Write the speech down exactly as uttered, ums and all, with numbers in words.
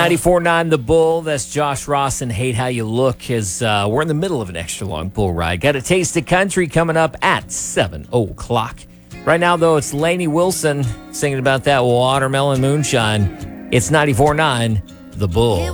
ninety-four point nine The Bull. That's Josh Ross and Hate How You Look as uh, we're in the middle of an extra long bull ride. Got a taste of country coming up at seven o'clock. Right now, though, it's Lainey Wilson singing about that watermelon moonshine. It's ninety-four point nine The Bull.